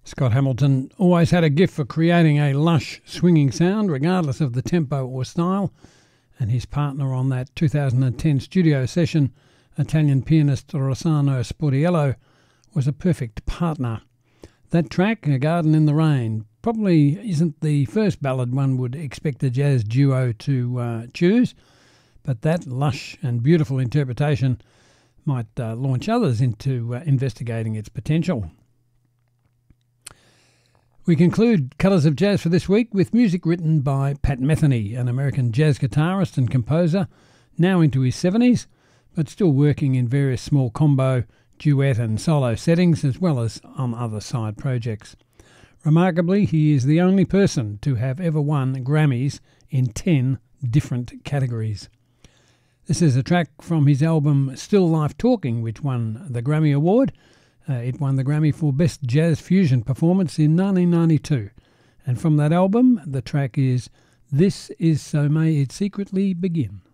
Scott Hamilton always had a gift for creating a lush, swinging sound, regardless of the tempo or style, and his partner on that 2010 studio session, Italian pianist Rossano Sportiello, was a perfect partner. That track, A Garden in the Rain, probably isn't the first ballad one would expect a jazz duo to choose, but that lush and beautiful interpretation might launch others into investigating its potential. We conclude Colours of Jazz for this week with music written by Pat Metheny, an American jazz guitarist and composer, now into his 70s, but still working in various small combo, duet and solo settings, as well as on other side projects. Remarkably, he is the only person to have ever won Grammys in 10 different categories. This is a track from his album Still Life Talking, which won the Grammy Award. It won the Grammy for Best Jazz Fusion Performance in 1992. And from that album, the track is This Is So May It Secretly Begin.